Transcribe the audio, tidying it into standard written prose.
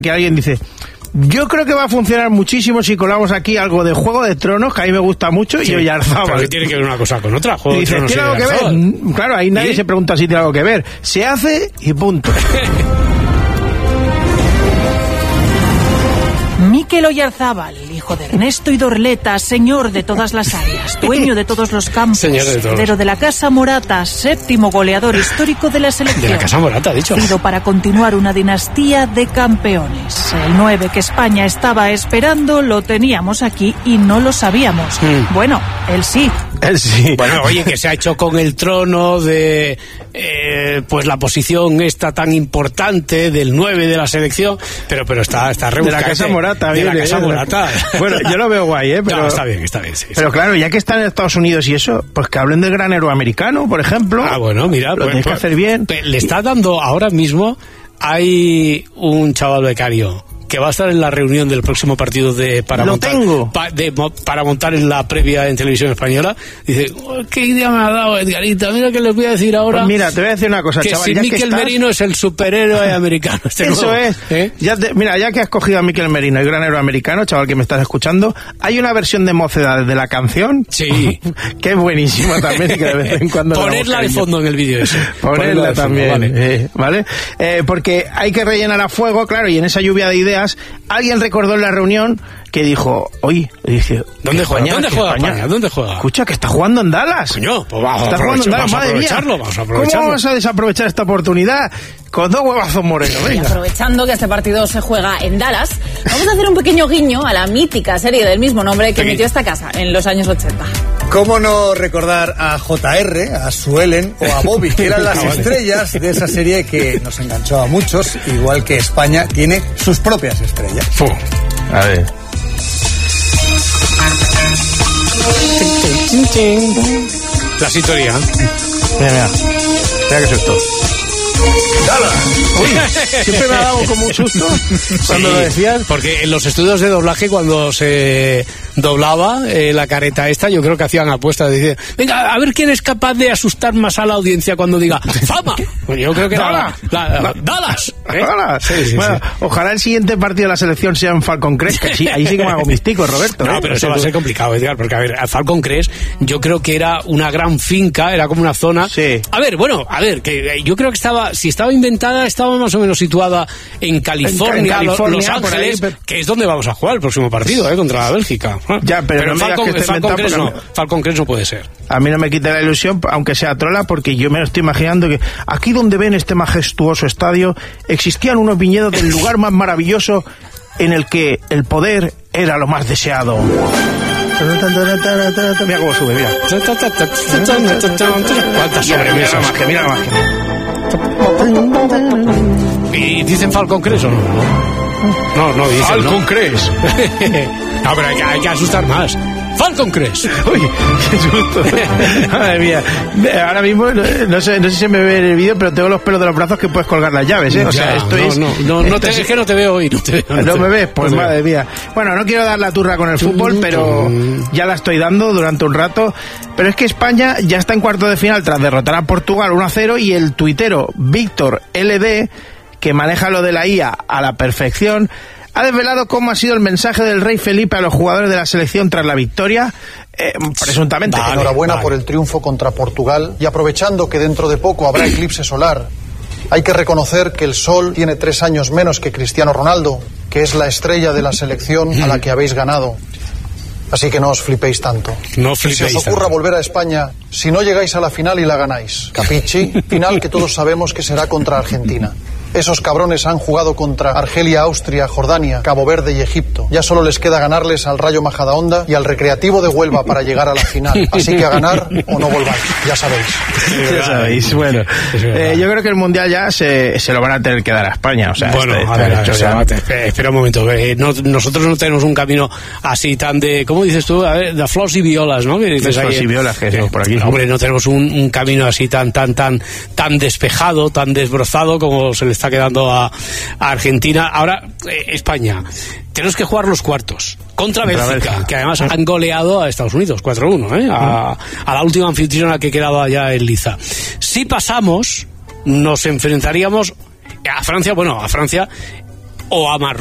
que alguien dice, yo creo que va a funcionar muchísimo si colamos aquí algo de Juego de Tronos, que a mí me gusta mucho, y Oyarzábal. Pero tiene que ver una cosa con otra. Juego de Tronos ¿tiene algo que ver? Claro, ahí nadie se pregunta si tiene algo que ver. Se hace y punto. Mikel Oyarzábal, hijo de Ernesto y Dorleta, señor de todas las áreas, dueño de todos los campos, heredero de la Casa Morata, séptimo goleador histórico de la selección. De la Casa Morata, dicho. Nacido para continuar una dinastía de campeones. El 9 que España estaba esperando lo teníamos aquí y no lo sabíamos. Bueno, él sí. Él sí. Bueno, oye, que se ha hecho con el trono de pues la posición esta tan importante del 9 de la selección, pero está rebuscado. De la Casa Morata. De la Casa Morata. Bueno, yo lo veo guay, pero... No, está bien, sí. Pero claro, ya que están en Estados Unidos y eso, pues que hablen del gran héroe americano, por ejemplo. Ah, bueno, mira. Lo tienes que hacer bien. Le está dando ahora mismo, hay un chaval becario que va a estar en la reunión del próximo partido para montar en la previa en Televisión Española. Dice, ¿qué idea me ha dado Edgarita? Mira que les voy a decir ahora. Pues mira, te voy a decir una cosa, que chaval. Si Mikel Merino es el superhéroe americano. Eso nuevo, es. Mira, ya que has cogido a Mikel Merino, el gran héroe americano, chaval, que me estás escuchando, hay una versión de Mocedades de la canción. Sí. Que es buenísima también, que de vez en cuando... Ponerla de fondo en el vídeo ese. Ponerla también, ¿vale? Porque hay que rellenar a fuego, claro, y en esa lluvia de ideas, alguien recordó en la reunión que dijo, oye, dice, ¿Dónde juega España? ¿Dónde juega? Escucha, que está jugando en Dallas. Coño, pues vamos a aprovecharlo. ¿Cómo vas a desaprovechar esta oportunidad? Con 2 huevazos morenos, venga. Y aprovechando que este partido se juega en Dallas, vamos a hacer un pequeño guiño a la mítica serie del mismo nombre que emitió esta casa en los años 80. ¿Cómo no recordar a JR, a Suelen o a Bobby, que eran las estrellas de esa serie que nos enganchó a muchos, igual que España tiene sus propias estrellas? A ver. La sintonía. Mira qué susto. Uy, siempre me ha dado como un susto cuando lo decías. Porque en los estudios de doblaje, cuando se doblaba la careta esta, yo creo que hacían apuestas. Decían, venga, a ver quién es capaz de asustar más a la audiencia cuando diga ¡Fama! Pues yo creo que era Dallas. Sí, bueno, ojalá el siguiente partido de la selección sea en Falcon Crest, que sí, ahí sí que me hago mis ticos, Roberto. No, pero eso va a ser complicado, Edgar, porque a ver, Falcon Crest yo creo que era una gran finca, era como una zona. Sí. Que yo creo que si estaba inventada, estaba más o menos situada en California, Los Ángeles, que es donde vamos a jugar el próximo partido, contra Bélgica. Ya, pero no Falcon Crest no puede ser. A mí no me quita la ilusión, aunque sea trola, porque yo me lo estoy imaginando que aquí donde ven este majestuoso estadio existían unos viñedos del lugar más maravilloso en el que el poder era lo más deseado. Mira cómo sube, mira. ¿Cuántas sobremesas? Mira la magia. ¿Y dicen Falcon Crest o no? No dicen Falcon Crest. No, pero hay que asustar más. Falcon Crest. Uy, qué susto. Madre mía. Ahora mismo, no sé si se me ve en el vídeo, pero tengo los pelos de los brazos que puedes colgar las llaves, ¿eh? O sea, esto es... Es que no te veo hoy. ¿No me ves? Pues madre mía. Bueno, no quiero dar la turra con el fútbol, pero ya la estoy dando durante un rato. Pero es que España ya está en cuarto de final tras derrotar a Portugal 1-0 y el tuitero Víctor LD, que maneja lo de la IA a la perfección, ha desvelado cómo ha sido el mensaje del rey Felipe a los jugadores de la selección tras la victoria, presuntamente. Enhorabuena por el triunfo contra Portugal, y aprovechando que dentro de poco habrá eclipse solar, hay que reconocer que el sol tiene 3 años menos que Cristiano Ronaldo, que es la estrella de la selección a la que habéis ganado. Así que no os flipéis tanto. Si os ocurra volver a España, si no llegáis a la final y la ganáis, capichi, final que todos sabemos que será contra Argentina. Esos cabrones han jugado contra Argelia, Austria, Jordania, Cabo Verde y Egipto. Ya solo les queda ganarles al Rayo Majadahonda y al Recreativo de Huelva para llegar a la final. Así que a ganar o no volváis, ya sabéis. Ya sabéis, bueno. Yo creo que el Mundial ya se lo van a tener que dar a España. O sea, bueno, espera un momento. Nosotros no tenemos un camino así tan de, ¿cómo dices tú? A ver, de flors y violas, ¿no? De flors y violas, que decimos por aquí. Hombre, no tenemos un camino así tan despejado, tan desbrozado como se le está quedando a Argentina. Ahora, España. Tenemos que jugar los cuartos contra Bélgica, que además han goleado a Estados Unidos 4-1, a la última anfitriona que quedaba allá en Liza. Si pasamos, nos enfrentaríamos a Francia. Bueno, a Francia o a Marruecos.